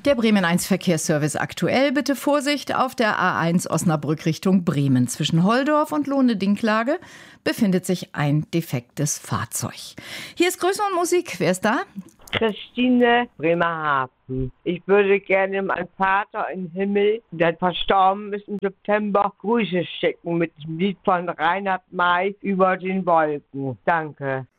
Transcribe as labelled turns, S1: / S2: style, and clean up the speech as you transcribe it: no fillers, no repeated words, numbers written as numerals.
S1: Der Bremen 1 Verkehrsservice aktuell. Bitte Vorsicht auf der A1 Osnabrück Richtung Bremen. Zwischen Holdorf und Lohne-Dinklage befindet sich ein defektes Fahrzeug. Hier ist Grüße und Musik. Wer ist da?
S2: Christine, Bremerhaven. Ich würde gerne meinem Vater im Himmel, der verstorben ist im September, Grüße schicken mit dem Lied von Reinhard May über den Wolken. Danke.